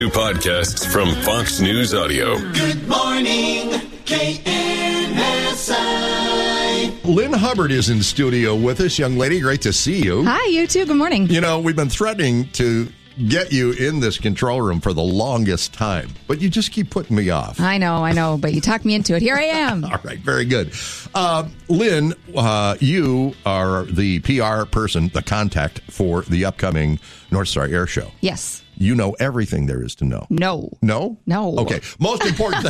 New podcasts from Fox News Audio. Good morning, KNSI. Lynn Hubbard is in studio with us. Young lady, great to see you. Hi, you too. Good morning. You know, we've been threatening to get you in this control room for the longest time, but you just keep putting me off. I know, but you talked me into it. Here I am. All right, very good. Lynn, you are the PR person, the contact for the upcoming North Star Air Show. Yes. You know everything there is to know. No. No? No. Okay. Most important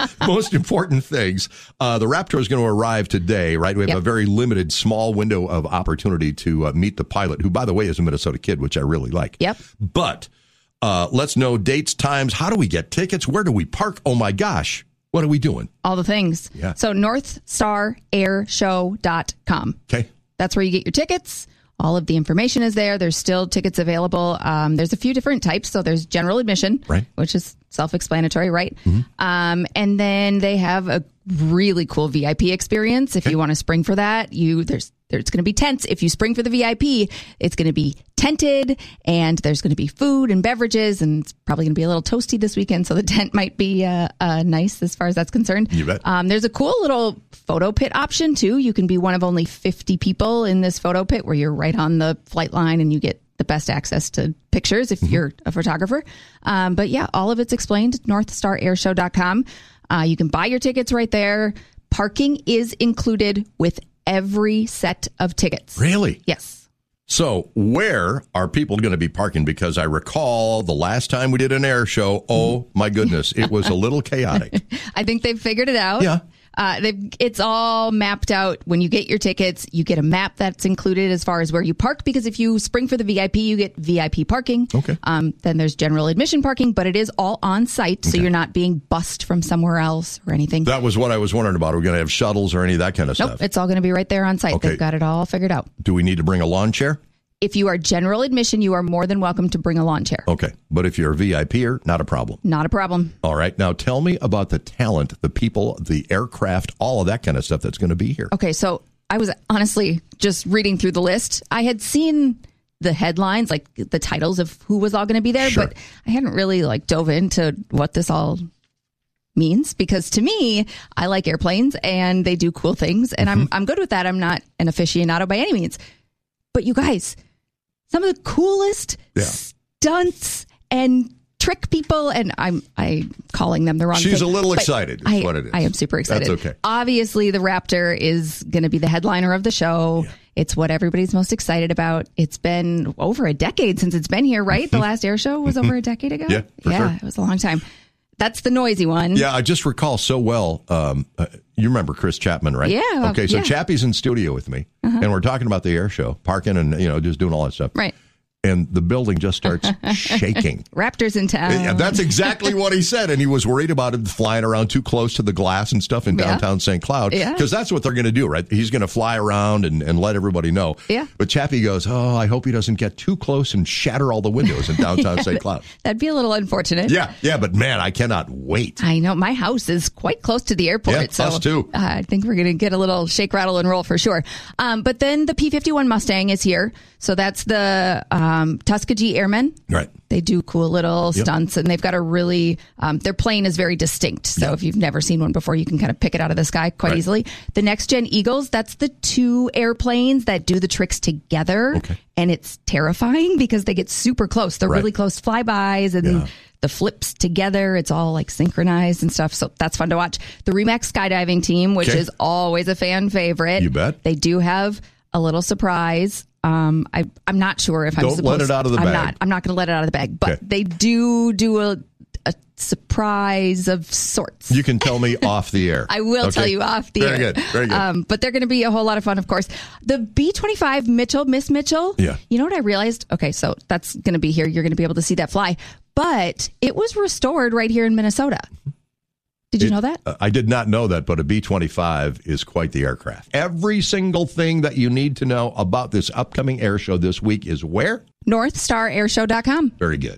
things. The Raptor is going to arrive today, right? We have a very limited, small window of opportunity to meet the pilot, who, by the way, is a Minnesota kid, which I really like. Yep. But let's know dates, times. How do we get tickets? Where do we park? Oh, my gosh. What are we doing? All the things. Yeah. So NorthStarAirShow.com. Okay. That's where you get your tickets. All of the information is there. There's still tickets available. There's a few different types. So there's general admission, right, which is self-explanatory, right? Mm-hmm. And then they have a really cool VIP experience. If you want to spring for that, there's going to be tents. If you spring for the VIP, it's going to be tented, and there's going to be food and beverages, and it's probably going to be a little toasty this weekend. So the tent might be nice as far as that's concerned. You bet. There's a cool little photo pit option too. You can be one of only 50 people in this photo pit, where you're right on the flight line and you get the best access to pictures if you're a photographer. But yeah, all of it's explained. NorthStarAirShow.com. You can buy your tickets right there. Parking is included with every set of tickets. Really? Yes. So where are people going to be parking? Because I recall the last time we did an air show, oh my goodness, it was a little chaotic. I think they've figured it out. Yeah. It's all mapped out. When you get your tickets, you get a map that's included as far as where you park, because if you spring for the VIP, you get VIP parking. Okay. Then there's general admission parking, but it is all on site, so you're not being bussed from somewhere else or anything. That was what I was wondering about. Are we going to have shuttles or any of that kind of Nope, stuff? it's all going to be right there on site. Okay. They've got it all figured out. Do we need to bring a lawn chair? If you are general admission, you are more than welcome to bring a lawn chair. Okay. But if you're a VIPer, not a problem. Not a problem. All right. Now tell me about the talent, the people, the aircraft, all of that kind of stuff that's going to be here. Okay. So I was honestly just reading through the list. I had seen the headlines, like the titles of who was all going to be there, Sure. but I hadn't really dove into what this all means, because to me, I like airplanes and they do cool things, and I'm good with that. I'm not an aficionado by any means. But you guys, some of the coolest stunts and trick people, and I'm calling them the wrong thing. She's a little excited, is what it is. I am super excited. That's okay. Obviously, the Raptor is going to be the headliner of the show. Yeah. It's what everybody's most excited about. It's been over a decade since it's been here, right? The last air show was over a decade ago? Yeah, for sure. It was a long time. That's the noisy one. Yeah, I just recall so well. You remember Chris Chapman, right? Yeah. Okay, so Chappie's in studio with me, and we're talking about the air show, parking and, just doing all that stuff. Right. And the building just starts shaking. Raptors in town. Yeah, that's exactly what he said. And he was worried about it flying around too close to the glass and stuff in downtown St. Cloud. Yeah. Because that's what they're going to do, right? He's going to fly around and let everybody know. Yeah. But Chappie goes, oh, I hope he doesn't get too close and shatter all the windows in downtown St. Cloud. That'd be a little unfortunate. Yeah, but man, I cannot wait. I know. My house is quite close to the airport. Yeah, so us too. I think we're going to get a little shake, rattle, and roll for sure. But then the P-51 Mustang is here. So that's the Tuskegee Airmen. Right. They do cool little stunts, and they've got a really, their plane is very distinct. So if you've never seen one before, you can kind of pick it out of the sky quite easily. The Next Gen Eagles, that's the two airplanes that do the tricks together. Okay. And it's terrifying because they get super close. They're really close flybys, and the flips together. It's all synchronized and stuff. So that's fun to watch. The Remax skydiving team, which is always a fan favorite. You bet. They do have a little surprise. I'm not sure if I'm supposed to. Don't let it out of the bag. I'm not going to let it out of the bag, but they do a surprise of sorts. You can tell me off the air. I will tell you off the air. Very good. But they're going to be a whole lot of fun, of course. The B-25 Miss Mitchell. Yeah. You know what I realized? Okay, so that's going to be here. You're going to be able to see that fly. But it was restored right here in Minnesota. Did you know that? I did not know that, but a B-25 is quite the aircraft. Every single thing that you need to know about this upcoming air show this week is where? NorthStarAirShow.com. Very good.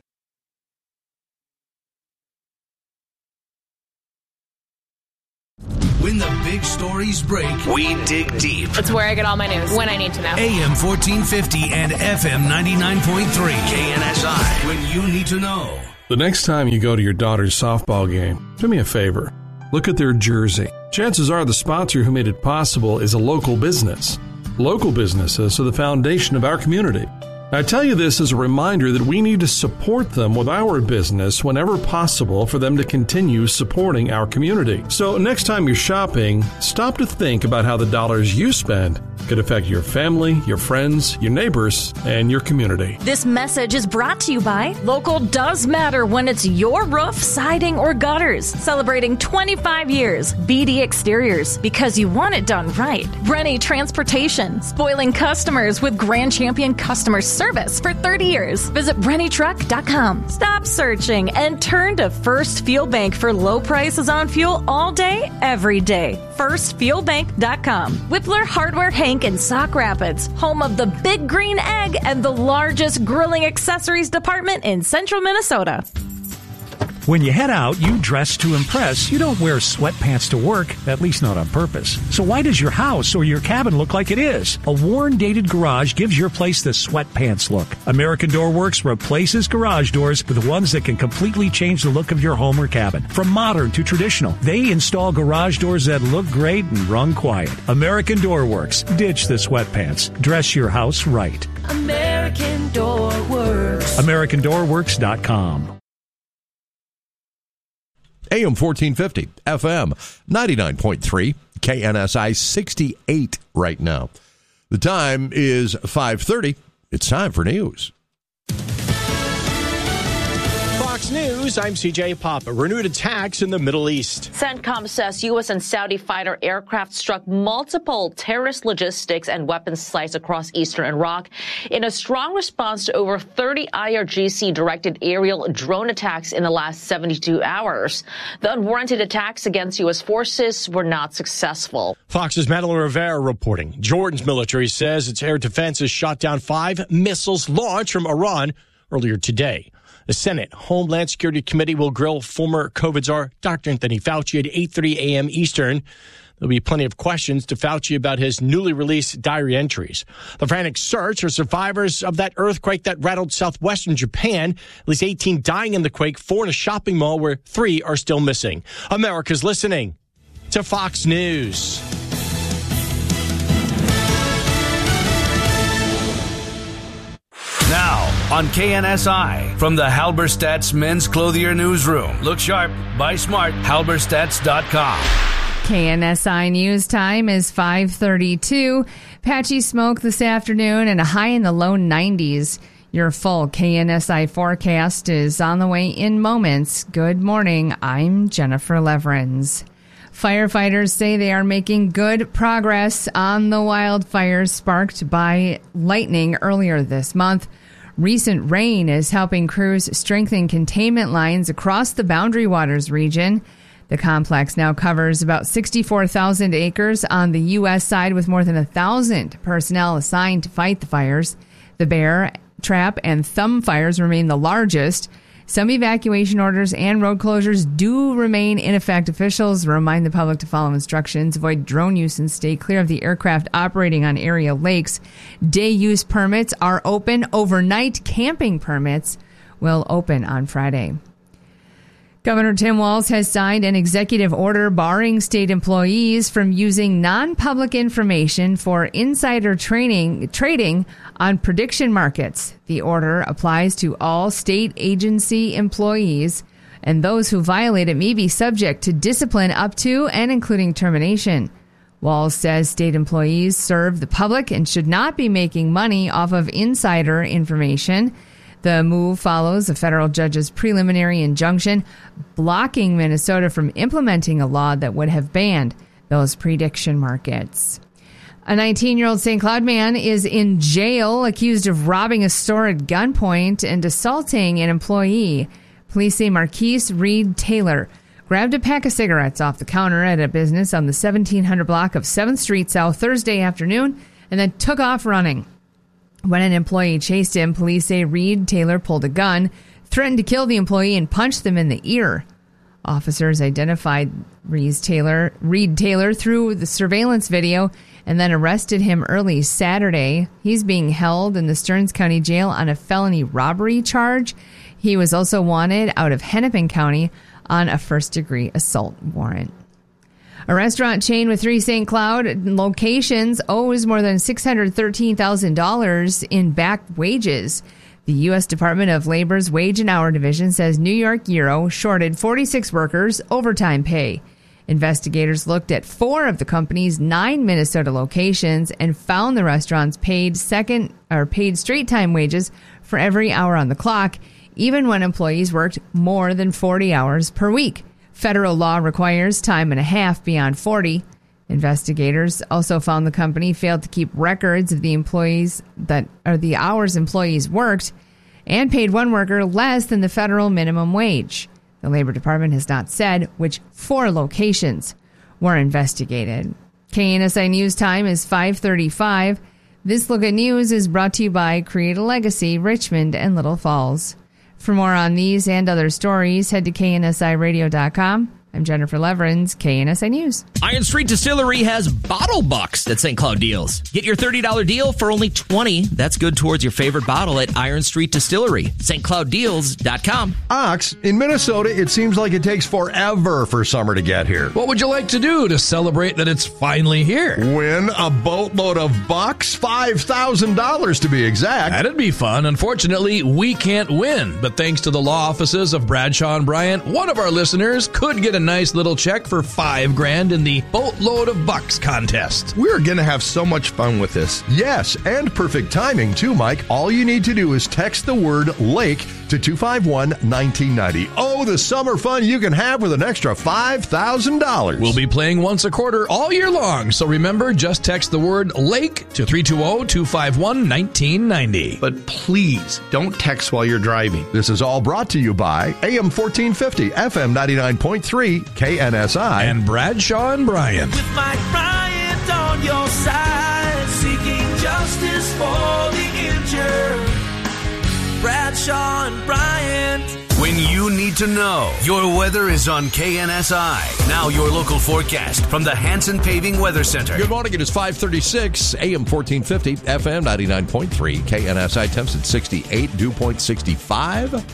When the big stories break, We dig deep. It's where I get all my news when I need to know. AM 1450 and FM 99.3. KNSI. When you need to know. The next time you go to your daughter's softball game, do me a favor. Look at their jersey. Chances are the sponsor who made it possible is a local business. Local businesses are the foundation of our community. I tell you this as a reminder that we need to support them with our business whenever possible for them to continue supporting our community. So next time you're shopping, stop to think about how the dollars you spend could affect your family, your friends, your neighbors, and your community. This message is brought to you by Local Does Matter when it's your roof, siding, or gutters. Celebrating 25 years. BD Exteriors, because you want it done right. Rennie Transportation, spoiling customers with Grand Champion customer service for 30 years. Visit RennieTruck.com. Stop searching and turn to First Fuel Bank for low prices on fuel all day, every day. FirstFuelBank.com. Whippler Hardware Hank in Sauk Rapids, home of the Big Green Egg and the largest grilling accessories department in central Minnesota. When you head out, you dress to impress. You don't wear sweatpants to work, at least not on purpose. So why does your house or your cabin look like it is? A worn, dated garage gives your place the sweatpants look. American Door Works replaces garage doors with ones that can completely change the look of your home or cabin. From modern to traditional, they install garage doors that look great and run quiet. American Door Works. Ditch the sweatpants. Dress your house right. American Door Works. AmericanDoorWorks.com. AM 1450, FM 99.3, KNSI 68 right now. The time is 5:30. It's time for news. Fox News, I'm CJ Papa. Renewed attacks in the Middle East. CENTCOM says U.S. and Saudi fighter aircraft struck multiple terrorist logistics and weapons sites across eastern Iraq in a strong response to over 30 IRGC-directed aerial drone attacks in the last 72 hours. The unwarranted attacks against U.S. forces were not successful. Fox's Madeline Rivera reporting. Jordan's military says its air defenses shot down 5 missiles launched from Iran earlier today. The Senate Homeland Security Committee will grill former COVID czar Dr. Anthony Fauci at 8:30 a.m. Eastern. There'll be plenty of questions to Fauci about his newly released diary entries. The frantic search for survivors of that earthquake that rattled southwestern Japan. At least 18 dying in the quake, 4 in a shopping mall where 3 are still missing. America's listening to Fox News. Now, on KNSI, from the Halberstadt's Men's Clothier Newsroom. Look sharp, buy smart, halberstadts.com. KNSI News Time is 5:32. Patchy smoke this afternoon and a high in the low 90s. Your full KNSI forecast is on the way in moments. Good morning, I'm Jennifer Leverins. Firefighters say they are making good progress on the wildfires sparked by lightning earlier this month. Recent rain is helping crews strengthen containment lines across the Boundary Waters region. The complex now covers about 64,000 acres on the U.S. side, with more than 1,000 personnel assigned to fight the fires. The Bear, Trap, and Thumb fires remain the largest. Some evacuation orders and road closures do remain in effect. Officials remind the public to follow instructions, avoid drone use, and stay clear of the aircraft operating on area lakes. Day use permits are open. Overnight camping permits will open on Friday. Governor Tim Walz has signed an executive order barring state employees from using non-public information for insider trading on prediction markets. The order applies to all state agency employees, and those who violate it may be subject to discipline up to and including termination. Walz says state employees serve the public and should not be making money off of insider information. The move follows a federal judge's preliminary injunction blocking Minnesota from implementing a law that would have banned those prediction markets. A 19-year-old St. Cloud man is in jail accused of robbing a store at gunpoint and assaulting an employee. Police say Marquise Reed Taylor grabbed a pack of cigarettes off the counter at a business on the 1700 block of 7th Street South Thursday afternoon and then took off running. When an employee chased him, police say Reed Taylor pulled a gun, threatened to kill the employee, and punched them in the ear. Officers identified Reed Taylor through the surveillance video and then arrested him early Saturday. He's being held in the Stearns County Jail on a felony robbery charge. He was also wanted out of Hennepin County on a first-degree assault warrant. A restaurant chain with 3 St. Cloud locations owes more than $613,000 in back wages. The U.S. Department of Labor's Wage and Hour Division says New York Gyro shorted 46 workers overtime pay. Investigators looked at 4 of the company's 9 Minnesota locations and found the restaurants paid straight time wages for every hour on the clock, even when employees worked more than 40 hours per week. Federal law requires time and a half beyond 40. Investigators also found the company failed to keep records of the the hours employees worked and paid one worker less than the federal minimum wage. The Labor Department has not said which 4 locations were investigated. KNSI News Time is 5:35. This Look at News is brought to you by Create a Legacy, Richmond and Little Falls. For more on these and other stories, head to KNSIRadio.com. I'm Jennifer Leverins, KNSI News. Iron Street Distillery has bottle bucks at St. Cloud Deals. Get your $30 deal for only $20. That's good towards your favorite bottle at Iron Street Distillery. StCloudDeals.com. Ox, in Minnesota, it seems like it takes forever for summer to get here. What would you like to do to celebrate that it's finally here? Win a boatload of bucks, $5,000 to be exact. That'd be fun. Unfortunately, we can't win. But thanks to the law offices of Bradshaw and Bryant, one of our listeners could get a nice little check for $5,000 in the Boatload of Bucks contest. We're going to have so much fun with this. Yes, and perfect timing too, Mike. All you need to do is text the word LAKE to 251-1990. Oh, the summer fun you can have with an extra $5,000. We'll be playing once a quarter all year long. So remember, just text the word LAKE to 320-251-1990. But please don't text while you're driving. This is all brought to you by AM 1450, FM 99.3, KNSI, and Bradshaw and Bryant. With Mike Bryant on your side, seeking justice for the injured. Bradshaw and Bryant. When you need to know, your weather is on KNSI. Now your local forecast from the Hanson Paving Weather Center. Good morning. It is 5:36, AM 1450, FM 99.3, KNSI. Temps at 68, dew point 65.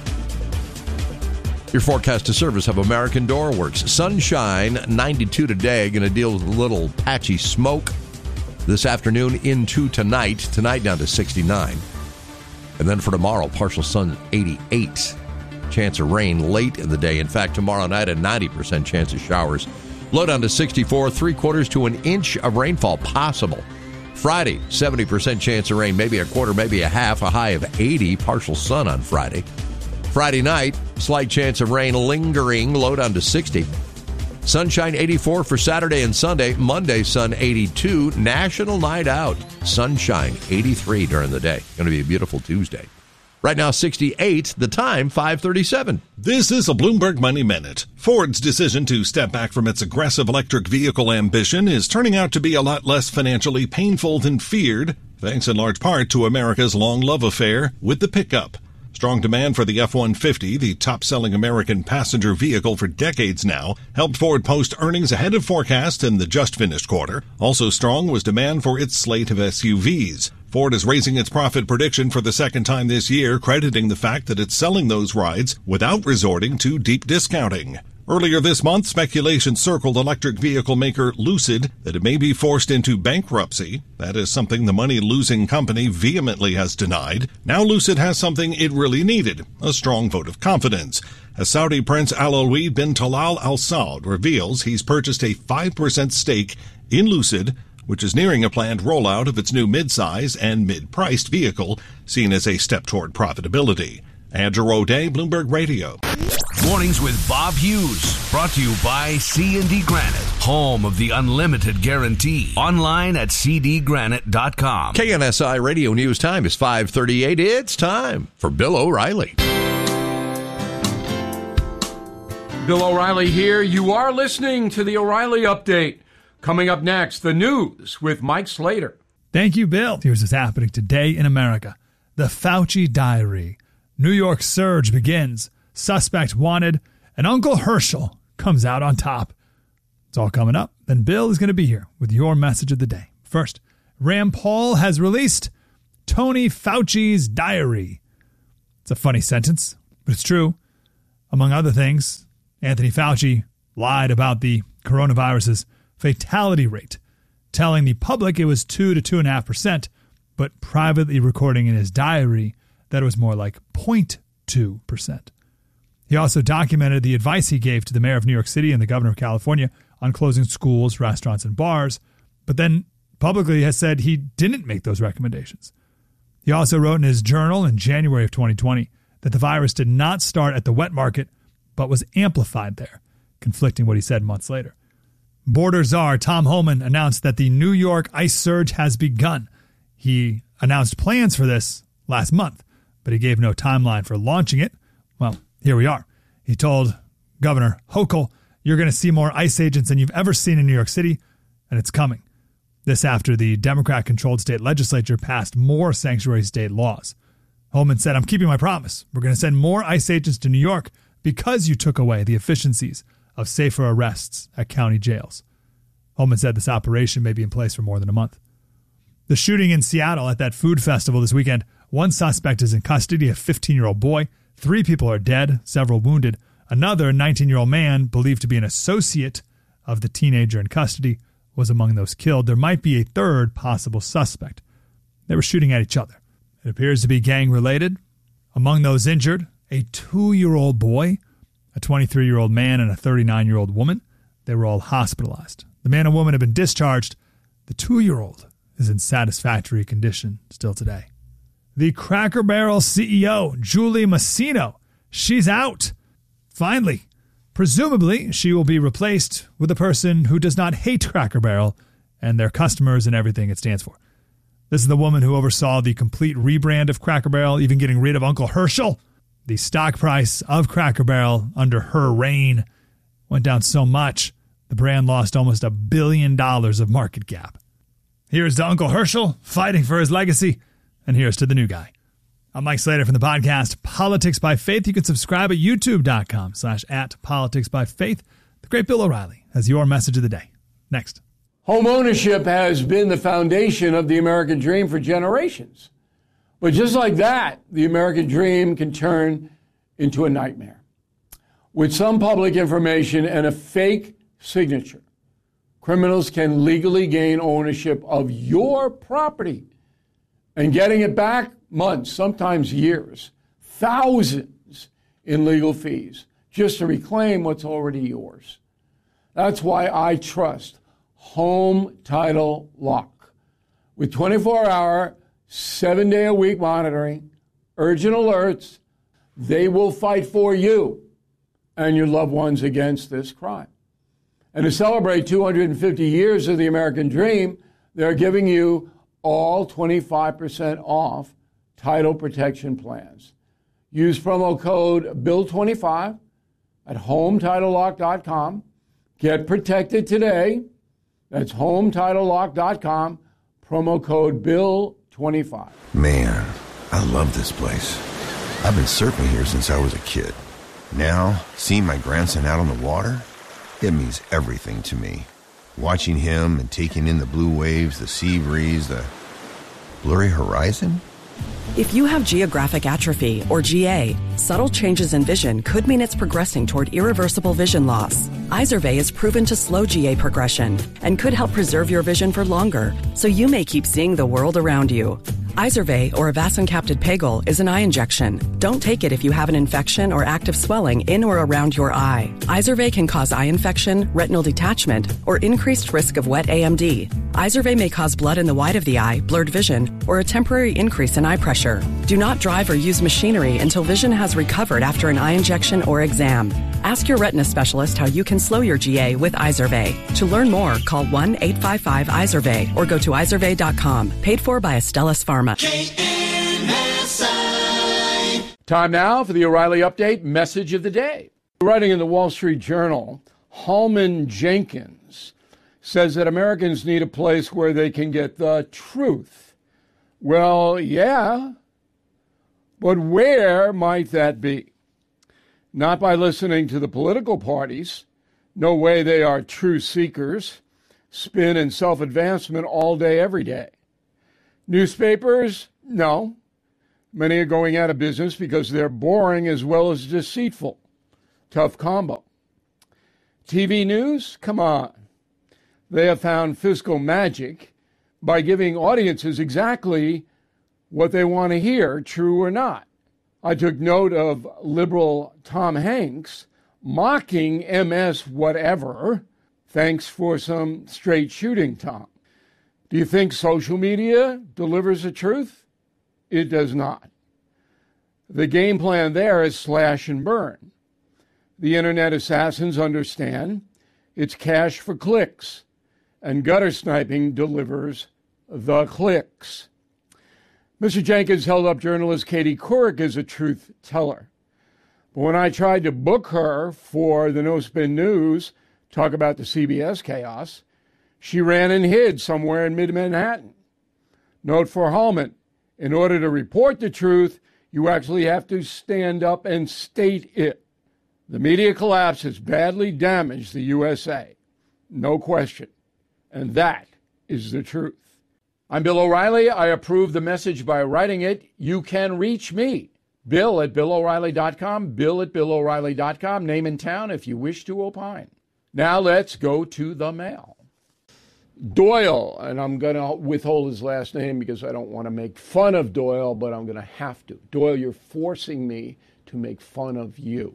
Your forecast to service of American Door Works. Sunshine, 92 today. Going to deal with a little patchy smoke this afternoon into tonight. Tonight down to 69. And then for tomorrow, partial sun, 88. Chance of rain late in the day. In fact, tomorrow night, a 90% chance of showers. Low down to 64, 3/4 to an inch of rainfall possible. Friday, 70% chance of rain, maybe a quarter, maybe a half, a high of 80. Partial sun on Friday. Friday night, slight chance of rain lingering, low down to 60. Sunshine 84 for Saturday and Sunday. Monday, sun 82. National night out. Sunshine 83 during the day. Going to be a beautiful Tuesday. Right now, 68. The time, 5:37. This is a Bloomberg Money Minute. Ford's decision to step back from its aggressive electric vehicle ambition is turning out to be a lot less financially painful than feared, thanks in large part to America's long love affair with the pickup. Strong demand for the F-150, the top-selling American passenger vehicle for decades now, helped Ford post earnings ahead of forecast in the just-finished quarter. Also strong was demand for its slate of SUVs. Ford is raising its profit prediction for the second time this year, crediting the fact that it's selling those rides without resorting to deep discounting. Earlier this month, speculation circled electric vehicle maker Lucid that it may be forced into bankruptcy. That is something the money-losing company vehemently has denied. Now Lucid has something it really needed, a strong vote of confidence. As Saudi Prince Alwi bin Talal Al Saud reveals he's purchased a 5% stake in Lucid, which is nearing a planned rollout of its new mid-size and mid-priced vehicle, seen as a step toward profitability. Andrew O'Day, Bloomberg Radio. Mornings with Bob Hughes. Brought to you by C&D Granite, home of the unlimited guarantee. Online at cdgranite.com. KNSI Radio News Time is 5:38. It's time for Bill O'Reilly. Bill O'Reilly here. You are listening to the O'Reilly Update. Coming up next, the news with Mike Slater. Thank you, Bill. Here's what's happening today in America. The Fauci Diary. New York surge begins. Suspect wanted. And Uncle Herschel comes out on top. It's all coming up. Then Bill is going to be here with your message of the day. First, Rand Paul has released Tony Fauci's diary. It's a funny sentence, But it's true. Among other things, Anthony Fauci lied about the coronavirus's fatality rate, telling the public it was 2 to 2.5%, but privately recording in his diary that it was more like 0.2%. He also documented the advice he gave to the mayor of New York City and the governor of California on closing schools, restaurants, and bars, but then publicly has said he didn't make those recommendations. He also wrote in his journal in January of 2020 that the virus did not start at the wet market, but was amplified there, conflicting what he said months later. Border czar Tom Homan announced that the New York ice surge has begun. He announced plans for this last month, but he gave no timeline for launching it. Well, here we are. He told Governor Hochul, "You're going to see more ICE agents than you've ever seen in New York City, and it's coming." This after the Democrat-controlled state legislature passed more sanctuary state laws. Holman said, "I'm keeping my promise. We're going to send more ICE agents to New York because you took away the efficiencies of safer arrests at county jails." Holman said this operation may be in place for more than a month. The shooting in Seattle at that food festival this weekend, one suspect is in custody, a 15-year-old boy. 3 people are dead, several wounded. Another 19-year-old man, believed to be an associate of the teenager in custody, was among those killed. There might be a third possible suspect. They were shooting at each other. It appears to be gang-related. Among those injured, a 2-year-old boy, a 23-year-old man, and a 39-year-old woman. They were all hospitalized. The man and woman have been discharged. The 2-year-old is in satisfactory condition still today. The Cracker Barrel CEO, Julie Masino, she's out. Finally. Presumably, she will be replaced with a person who does not hate Cracker Barrel and their customers and everything it stands for. This is the woman who oversaw the complete rebrand of Cracker Barrel, even getting rid of Uncle Herschel. The stock price of Cracker Barrel under her reign went down so much, the brand lost almost $1 billion of market cap. Here's to Uncle Herschel fighting for his legacy, and here's to the new guy. I'm Mike Slater from the podcast Politics by Faith. You can subscribe at youtube.com/@politicsbyfaith. The great Bill O'Reilly has your message of the day. Next. Home ownership has been the foundation of the American dream for generations. But just like that, the American dream can turn into a nightmare. With some public information and a fake signature, criminals can legally gain ownership of your property. And getting it back, months, sometimes years, thousands in legal fees, just to reclaim what's already yours. That's why I trust Home Title Lock. With 24-hour, 7-day-a-week monitoring, urgent alerts, they will fight for you and your loved ones against this crime. And to celebrate 250 years of the American dream, they're giving you all 25% off title protection plans. Use promo code BILL25 at HomeTitleLock.com. Get protected today. That's HomeTitleLock.com. Promo code BILL25. Man, I love this place. I've been surfing here since I was a kid. Now, seeing my grandson out on the water, it means everything to me. Watching him and taking in the blue waves, the sea breeze, the blurry horizon. If you have geographic atrophy, or GA, subtle changes in vision could mean it's progressing toward irreversible vision loss. Izervay is proven to slow GA progression and could help preserve your vision for longer, so you may keep seeing the world around you. Izervay, or avacincaptad pegol, is an eye injection. Don't take it if you have an infection or active swelling in or around your eye. Izervay can cause eye infection, retinal detachment, or increased risk of wet AMD. Izervay may cause blood in the white of the eye, blurred vision, or a temporary increase in eye pressure. Do not drive or use machinery until vision has recovered after an eye injection or exam. Ask your retina specialist how you can slow your GA with Izervay. To learn more, call 1-855-IZERVAY or go to izervay.com. Paid for by Astellas Pharma. Time now for the O'Reilly Update message of the day. Writing in the Wall Street Journal, Holman Jenkins says that Americans need a place where they can get the truth. Well, yeah, but where might that be? Not by listening to the political parties. No way, they are true seekers. Spin and self-advancement all day, every day. Newspapers? No. Many are going out of business because they're boring as well as deceitful. Tough combo. TV news? Come on. They have found fiscal magic by giving audiences exactly what they want to hear, true or not. I took note of liberal Tom Hanks mocking MS whatever. Thanks for some straight shooting, Tom. Do you think social media delivers the truth? It does not. The game plan there is slash and burn. The internet assassins understand it's cash for clicks, and gutter sniping delivers the clicks. Mr. Jenkins held up journalist Katie Couric as a truth teller. But when I tried to book her for the No Spin News, talk about the CBS chaos, she ran and hid somewhere in mid-Manhattan. Note for Hallman, in order to report the truth, you actually have to stand up and state it. The media collapse has badly damaged the USA. No question. And that is the truth. I'm Bill O'Reilly. I approve the message by writing it. You can reach me, Bill at BillO'Reilly.com, Bill at BillO'Reilly.com, name and town if you wish to opine. Now let's go to the mail. Doyle, and I'm going to withhold his last name because I don't want to make fun of Doyle, but I'm going to have to. Doyle, you're forcing me to make fun of you.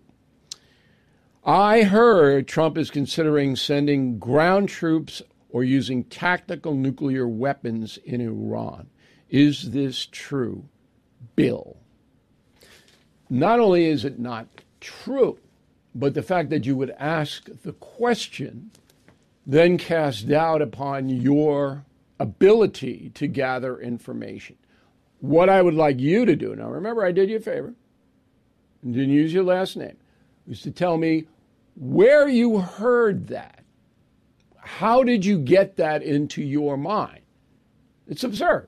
I heard Trump is considering sending ground troops or using tactical nuclear weapons in Iran. Is this true, Bill? Not only is it not true, but the fact that you would ask the question then casts doubt upon your ability to gather information. What I would like you to do, now remember I did you a favor, and didn't use your last name, was to tell me where you heard that. How did you get that into your mind? It's absurd.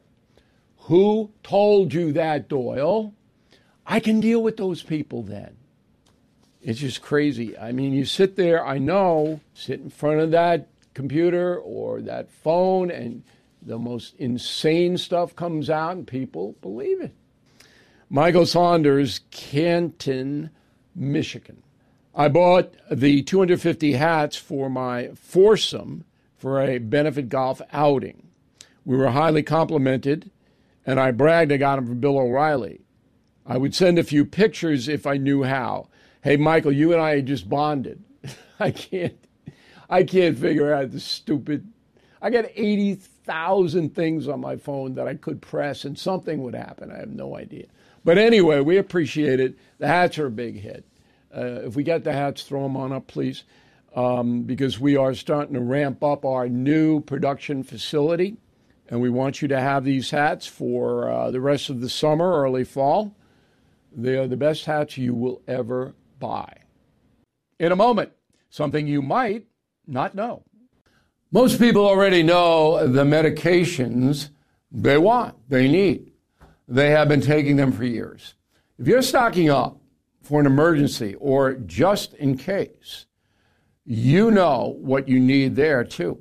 Who told you that, Doyle? I can deal with those people then. It's just crazy. I mean, you sit there, I know, sit in front of that computer or that phone, and the most insane stuff comes out, and people believe it. Michael Saunders, Canton, Michigan. I bought the 250 hats for my foursome for a benefit golf outing. We were highly complimented, and I bragged I got them from Bill O'Reilly. I would send a few pictures if I knew how. Hey, Michael, you and I just bonded. I can't figure out this stupid. I got 80,000 things on my phone that I could press, and something would happen. I have no idea. But anyway, we appreciate it. The hats are a big hit. If we get the hats, throw them on up, please, because we are starting to ramp up our new production facility, and we want you to have these hats for the rest of the summer, early fall. They are the best hats you will ever buy. In a moment, something you might not know. Most people already know the medications they want, they need. They have been taking them for years. If you're stocking up for an emergency or just in case, you know what you need there too.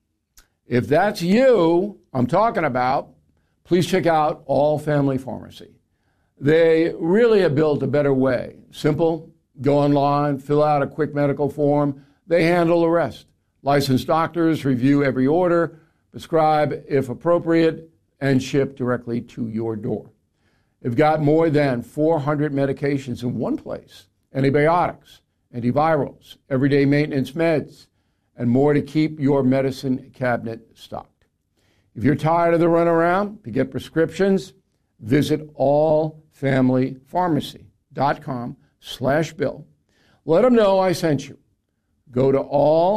If that's you I'm talking about, please check out All Family Pharmacy. They really have built a better way. Simple, go online, fill out a quick medical form. They handle the rest. Licensed doctors review every order, prescribe if appropriate, and ship directly to your door. They've got more than 400 medications in one place. Antibiotics, antivirals, everyday maintenance meds, and more to keep your medicine cabinet stocked. If you're tired of the runaround to get prescriptions, visit allfamilypharmacy.com/Bill. Let them know I sent you. Go to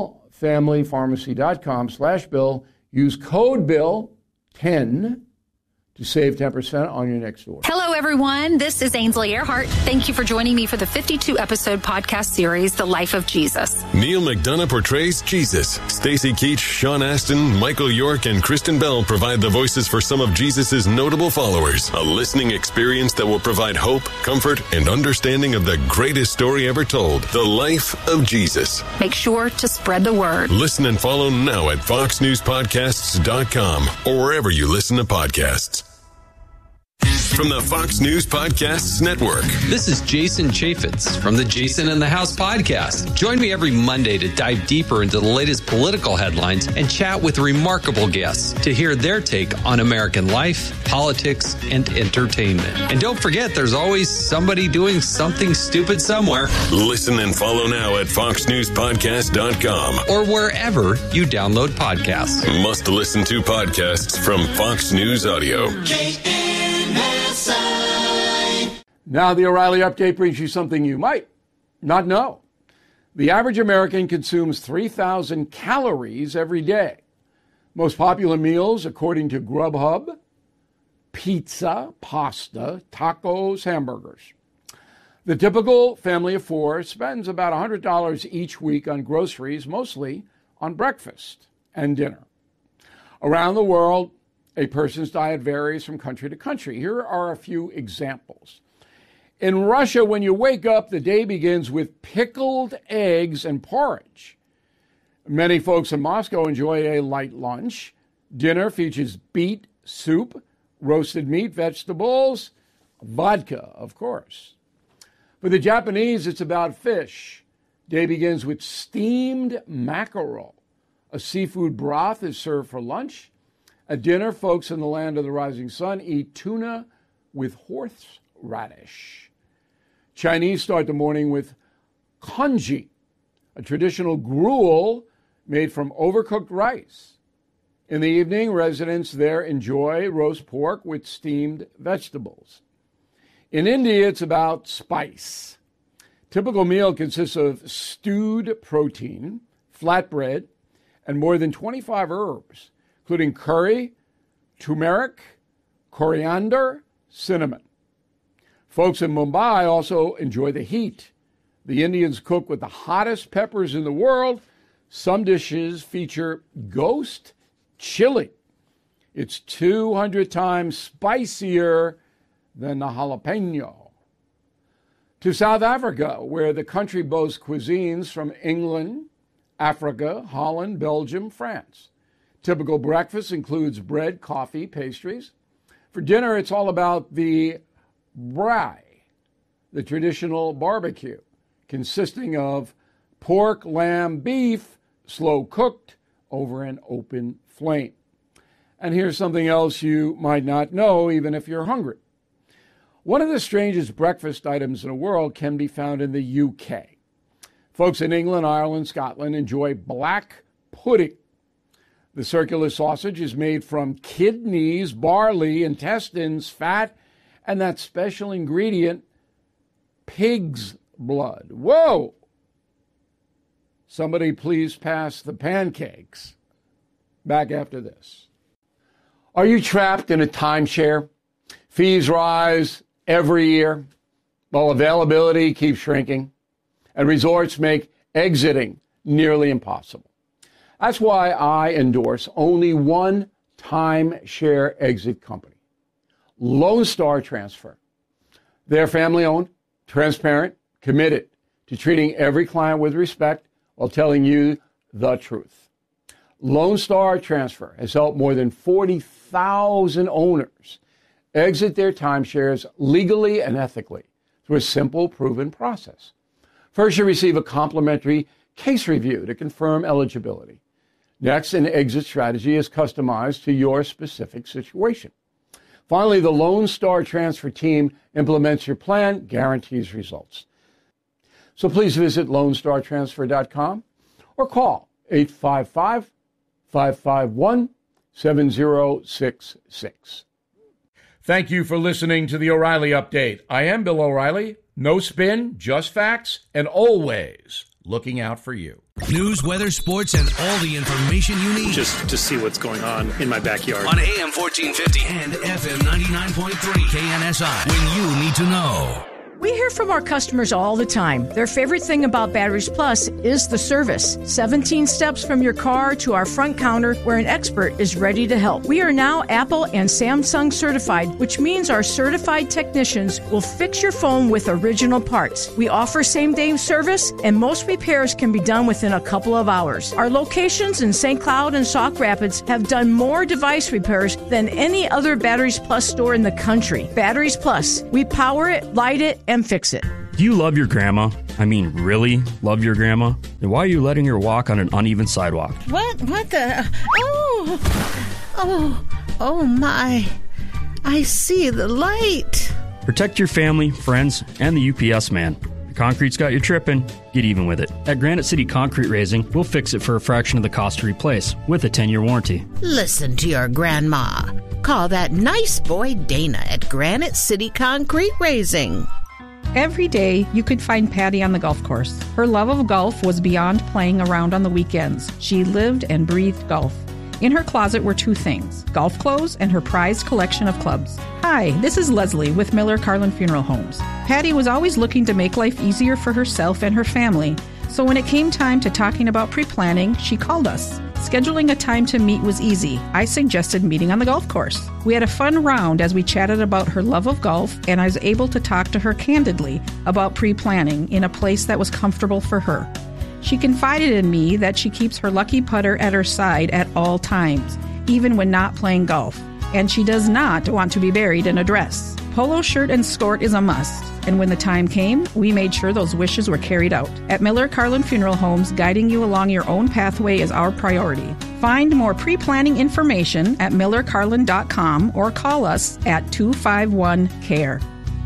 allfamilypharmacy.com/Bill. Use code BILL10 to save 10% on your next order. Hello, everyone. This is Ainsley Earhart. Thank you for joining me for the 52-episode podcast series, The Life of Jesus. Neil McDonough portrays Jesus. Stacey Keach, Sean Astin, Michael York, and Kristen Bell provide the voices for some of Jesus' notable followers. A listening experience that will provide hope, comfort, and understanding of the greatest story ever told, The Life of Jesus. Make sure to spread the word. Listen and follow now at FoxNewsPodcasts.com or wherever you listen to podcasts. from the Fox News Podcasts Network. This is Jason Chaffetz from the Jason in the House podcast. Join me every Monday to dive deeper into the latest political headlines and chat with remarkable guests to hear their take on American life, politics, and entertainment. And don't forget, there's always somebody doing something stupid somewhere. Listen and follow now at foxnewspodcast.com or wherever you download podcasts. Must listen to podcasts from Fox News Audio. Now the O'Reilly Update brings you something you might not know. The average American consumes 3,000 calories every day. Most popular meals, according to Grubhub: pizza, pasta, tacos, hamburgers. The typical family of four spends about $100 each week on groceries, mostly on breakfast and dinner. Around the world, a person's diet varies from country to country. Here are a few examples. In Russia, when you wake up, the day begins with pickled eggs and porridge. Many folks in Moscow enjoy a light lunch. Dinner features beet soup, roasted meat, vegetables, vodka, of course. For the Japanese, it's about fish. Day begins with steamed mackerel. A seafood broth is served for lunch. At dinner, folks in the land of the rising sun eat tuna with horseradish. Chinese start the morning with congee, a traditional gruel made from overcooked rice. In the evening, residents there enjoy roast pork with steamed vegetables. In India, it's about spice. Typical meal consists of stewed protein, flatbread, and more than 25 herbs, including curry, turmeric, coriander, cinnamon. Folks in Mumbai also enjoy the heat. The Indians cook with the hottest peppers in the world. Some dishes feature ghost chili. It's 200 times spicier than the jalapeno. To South Africa, where the country boasts cuisines from England, Africa, Holland, Belgium, France. Typical breakfast includes bread, coffee, pastries. For dinner, it's all about the braai, the traditional barbecue, consisting of pork, lamb, beef, slow cooked over an open flame. And here's something else you might not know, even if you're hungry. One of the strangest breakfast items in the world can be found in the UK. Folks in England, Ireland, Scotland enjoy black pudding. The circular sausage is made from kidneys, barley, intestines, fat, and that special ingredient, pig's blood. Whoa! Somebody please pass the pancakes. Back after this. Are you trapped in a timeshare? Fees rise every year, while availability keeps shrinking, and resorts make exiting nearly impossible. That's why I endorse only one timeshare exit company, Lone Star Transfer. They're family-owned, transparent, committed to treating every client with respect while telling you the truth. Lone Star Transfer has helped more than 40,000 owners exit their timeshares legally and ethically through a simple, proven process. First, you receive a complimentary case review to confirm eligibility. Next, an exit strategy is customized to your specific situation. Finally, the Lone Star Transfer team implements your plan, guarantees results. So please visit LoneStarTransfer.com or call 855-551-7066. Thank you for listening to the O'Reilly Update. I am Bill O'Reilly. No spin, just facts, and always looking out for you. News, weather, sports, and all the information you need. Just to see what's going on in my backyard. On AM 1450 and FM 99.3 KNSI. When you need to know. We hear from our customers all the time. Their favorite thing about Batteries Plus is the service. 17 steps from your car to our front counter where an expert is ready to help. We are now Apple and Samsung certified, which means our certified technicians will fix your phone with original parts. We offer same-day service, and most repairs can be done within a couple of hours. Our locations in St. Cloud and Sauk Rapids have done more device repairs than any other Batteries Plus store in the country. Batteries Plus. We power it, light it, and fix it. Do you love your grandma? I mean, really love your grandma? Then why are you letting her walk on an uneven sidewalk? What the? Oh my. I see the light. Protect your family, friends, and the UPS man. The concrete's got you tripping. Get even with it. At Granite City Concrete Raising, we'll fix it for a fraction of the cost to replace with a 10-year warranty. Listen to your grandma. Call that nice boy Dana at Granite City Concrete Raising. Every day, you could find Patty on the golf course. Her love of golf was beyond playing around on the weekends. She lived and breathed golf. In her closet were two things, golf clothes and her prized collection of clubs. Hi, this is Leslie with Miller Carlin Funeral Homes. Patty was always looking to make life easier for herself and her family. So when it came time to talking about pre-planning, she called us. Scheduling a time to meet was easy. I suggested meeting on the golf course. We had a fun round as we chatted about her love of golf, and I was able to talk to her candidly about pre-planning in a place that was comfortable for her. She confided in me that she keeps her lucky putter at her side at all times, even when not playing golf. And she does not want to be buried in a dress. Polo shirt and skirt is a must. And when the time came, we made sure those wishes were carried out. At Miller Carlin Funeral Homes, guiding you along your own pathway is our priority. Find more pre-planning information at millercarlin.com or call us at 251-CARE.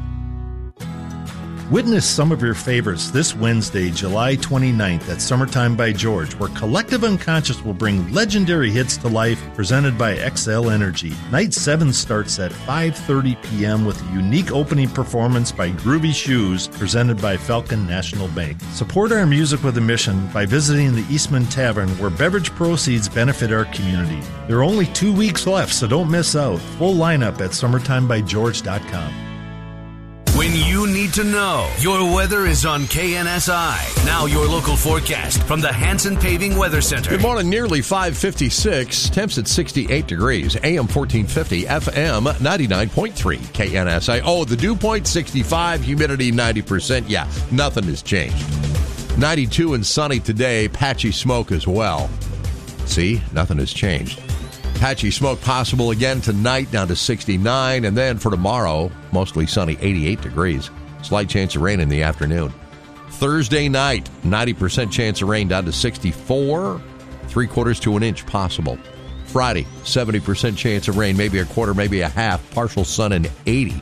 Witness some of your favorites this Wednesday, July 29th at Summertime by George, where Collective Unconscious will bring legendary hits to life, presented by XL Energy. Night 7 starts at 5:30 p.m. with a unique opening performance by Groovy Shoes, presented by Falcon National Bank. Support our music with a mission by visiting the Eastman Tavern, where beverage proceeds benefit our community. There are only 2 weeks left, so don't miss out. Full lineup at summertimebygeorge.com. When you need to know, your weather is on KNSI. Now your local forecast from the Hanson Paving Weather Center. Good morning, nearly 5:56. Temps at 68 degrees. AM 1450, FM 99.3 KNSI. Oh, the dew point 65, humidity 90%. Yeah, nothing has changed. 92 and sunny today, patchy smoke as well. See, nothing has changed. Patchy smoke possible again tonight, down to 69. And then for tomorrow, mostly sunny, 88 degrees. Slight chance of rain in the afternoon. Thursday night, 90% chance of rain, down to 64. 3/4 to an inch possible. Friday, 70% chance of rain, maybe a quarter, maybe a half. Partial sun and 80.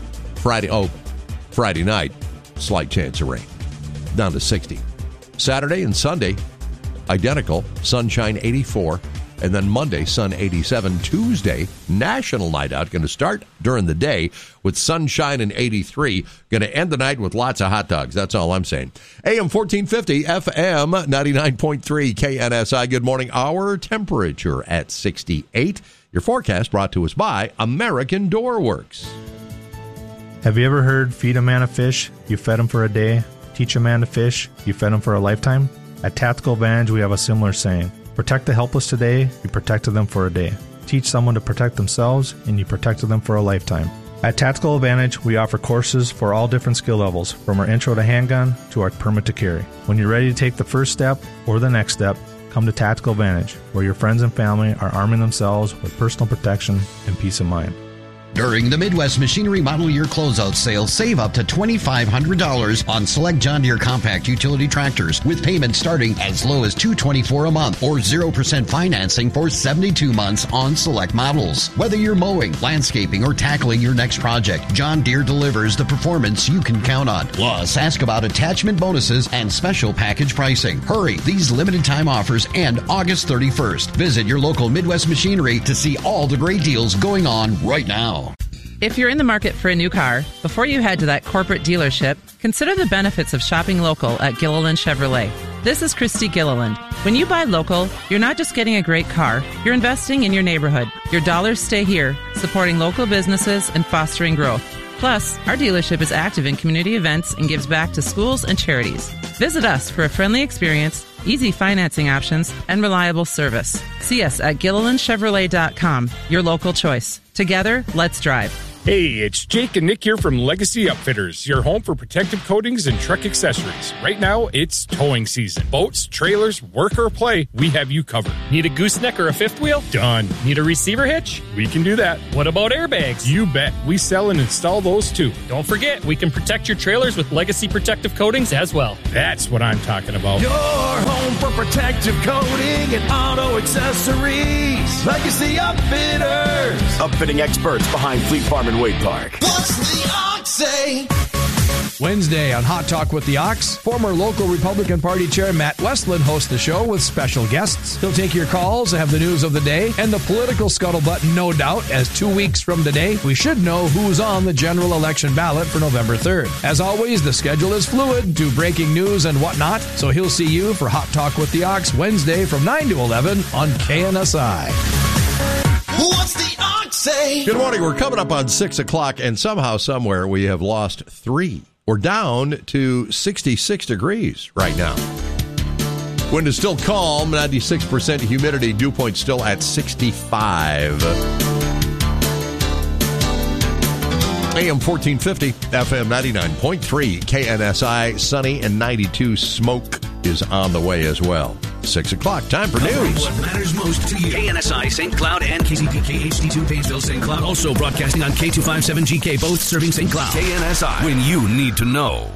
Friday night, slight chance of rain, down to 60. Saturday and Sunday, identical. Sunshine, 84. And then Monday, sun 87. Tuesday, national night out. Going to start during the day with sunshine and 83. Going to end the night with lots of hot dogs. That's all I'm saying. AM 1450, FM 99.3 KNSI. Good morning. Our temperature at 68. Your forecast brought to us by American Door Works. Have you ever heard feed a man a fish, you fed him for a day? Teach a man to fish, you fed him for a lifetime? At Tactical Advantage, we have a similar saying. Protect the helpless today, you protected them for a day. Teach someone to protect themselves, and you protected them for a lifetime. At Tactical Advantage, we offer courses for all different skill levels, from our intro to handgun to our permit to carry. When you're ready to take the first step or the next step, come to Tactical Advantage, where your friends and family are arming themselves with personal protection and peace of mind. During the Midwest Machinery Model Year Closeout Sale, save up to $2,500 on select John Deere compact utility tractors, with payments starting as low as $224 a month or 0% financing for 72 months on select models. Whether you're mowing, landscaping, or tackling your next project, John Deere delivers the performance you can count on. Plus, ask about attachment bonuses and special package pricing. Hurry, these limited time offers end August 31st. Visit your local Midwest Machinery to see all the great deals going on right now. If you're in the market for a new car, before you head to that corporate dealership, consider the benefits of shopping local at Gilliland Chevrolet. This is Christy Gilliland. When you buy local, you're not just getting a great car, you're investing in your neighborhood. Your dollars stay here, supporting local businesses and fostering growth. Plus, our dealership is active in community events and gives back to schools and charities. Visit us for a friendly experience, easy financing options, and reliable service. See us at GillilandChevrolet.com, your local choice. Together, let's drive. Hey, it's Jake and Nick here from Legacy Upfitters, your home for protective coatings and truck accessories. Right now, it's towing season. Boats, trailers, work or play, we have you covered. Need a gooseneck or a fifth wheel? Done. Need a receiver hitch? We can do that. What about airbags? You bet. We sell and install those too. Don't forget, we can protect your trailers with Legacy protective coatings as well. That's what I'm talking about. Your home for protective coating and auto accessories. Legacy Upfitters. Upfitting experts behind Fleet Farm and Wade Park. What's the ox say? Wednesday on Hot Talk with the Ox, former local Republican Party Chair Matt Westland hosts the show with special guests. He'll take your calls, have the news of the day, and the political scuttlebutt, no doubt, as 2 weeks from today, we should know who's on the general election ballot for November 3rd. As always, the schedule is fluid to breaking news and whatnot, so he'll see you for Hot Talk with the Ox Wednesday from 9 to 11 on KNSI. What's the ox say? Good morning. We're coming up on 6 o'clock, and somehow, somewhere, we have lost 3. We're down to 66 degrees right now. Wind is still calm, 96% humidity, dew point still at 65. AM 1450, FM 99.3, KNSI, sunny and 92. Smoke is on the way as well. 6 o'clock, time for news. What matters most to you. KNSI St. Cloud and KZPK HD2 Painesville St. Cloud. Also broadcasting on K257GK, both serving St. Cloud. KNSI, when you need to know.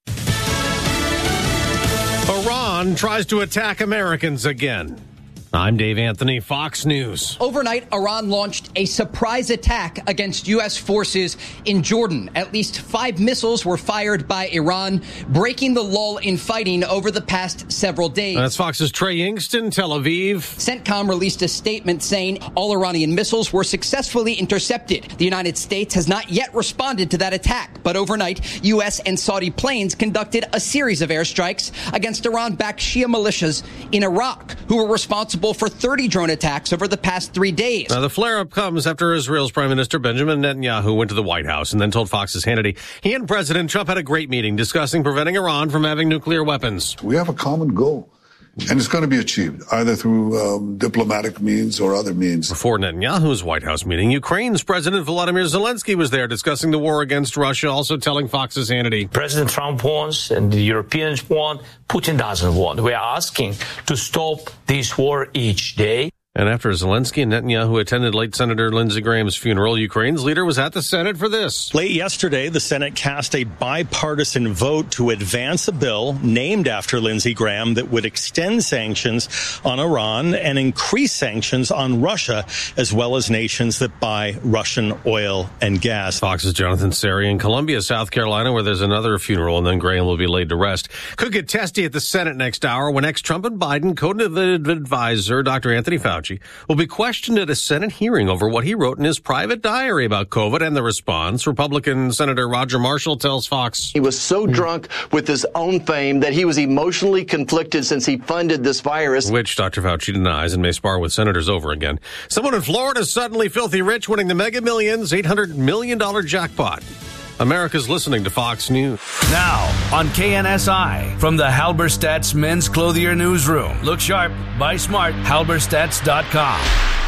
Iran tries to attack Americans again. I'm Dave Anthony, Fox News. Overnight, Iran launched a surprise attack against U.S. forces in Jordan. At least 5 missiles were fired by Iran, breaking the lull in fighting over the past several days. That's Fox's Trey Ingston, Tel Aviv. CENTCOM released a statement saying all Iranian missiles were successfully intercepted. The United States has not yet responded to that attack, but overnight, U.S. and Saudi planes conducted a series of airstrikes against Iran-backed Shia militias in Iraq, who were responsible for 30 drone attacks over the past 3 days. Now, the flare-up comes after Israel's Prime Minister Benjamin Netanyahu went to the White House and then told Fox's Hannity he and President Trump had a great meeting discussing preventing Iran from having nuclear weapons. We have a common goal, and it's going to be achieved either through diplomatic means or other means. Before Netanyahu's White House meeting, Ukraine's President Volodymyr Zelensky was there discussing the war against Russia, also telling Fox's Hannity. President Trump wants and the Europeans want, Putin doesn't want. We are asking to stop this war each day. And after Zelensky and Netanyahu attended late Senator Lindsey Graham's funeral, Ukraine's leader was at the Senate for this. Late yesterday, the Senate cast a bipartisan vote to advance a bill named after Lindsey Graham that would extend sanctions on Iran and increase sanctions on Russia, as well as nations that buy Russian oil and gas. Fox's Jonathan Seri in Columbia, South Carolina, where there's another funeral, and then Graham will be laid to rest. Could get testy at the Senate next hour when ex-Trump and Biden COVID advisor Dr. Anthony Fauci will be questioned at a Senate hearing over what he wrote in his private diary about COVID and the response. Republican Senator Roger Marshall tells Fox. He was so drunk with his own fame that he was emotionally conflicted since he funded this virus. Which Dr. Fauci denies and may spar with senators over again. Someone in Florida is suddenly filthy rich, winning the Mega Millions $800 million jackpot. America's listening to Fox News. Now, on KNSI, from the Halberstadt's Men's Clothier Newsroom. Look sharp, buy smart, halberstadt.com.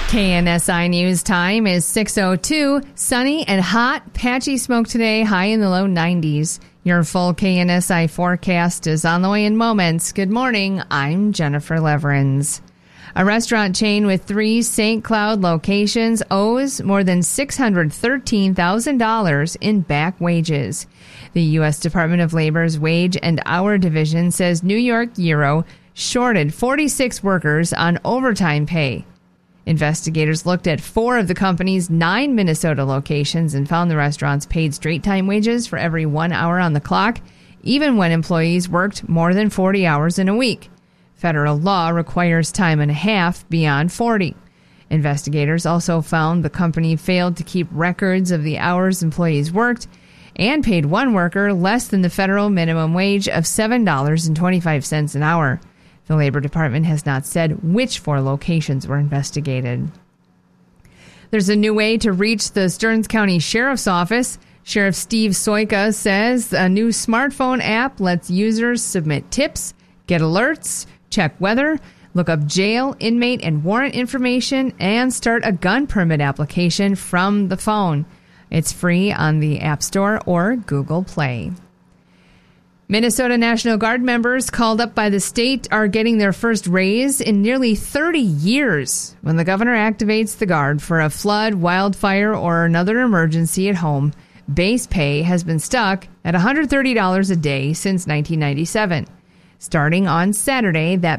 KNSI News time is 6:02. Sunny and hot, patchy smoke today, high in the low 90s. Your full KNSI forecast is on the way in moments. Good morning, I'm Jennifer Leverins. A restaurant chain with 3 St. Cloud locations owes more than $613,000 in back wages. The U.S. Department of Labor's Wage and Hour Division says New York Euro shorted 46 workers on overtime pay. Investigators looked at 4 of the company's 9 Minnesota locations and found the restaurants paid straight-time wages for every 1 hour on the clock, even when employees worked more than 40 hours in a week. Federal law requires time and a half beyond 40. Investigators also found the company failed to keep records of the hours employees worked and paid one worker less than the federal minimum wage of $7.25 an hour. The Labor Department has not said which 4 locations were investigated. There's a new way to reach the Stearns County Sheriff's Office. Sheriff Steve Soika says a new smartphone app lets users submit tips, get alerts, check weather, look up jail, inmate, and warrant information, and start a gun permit application from the phone. It's free on the App Store or Google Play. Minnesota National Guard members called up by the state are getting their first raise in nearly 30 years. When the governor activates the Guard for a flood, wildfire, or another emergency at home, base pay has been stuck at $130 a day since 1997. Starting on Saturday, that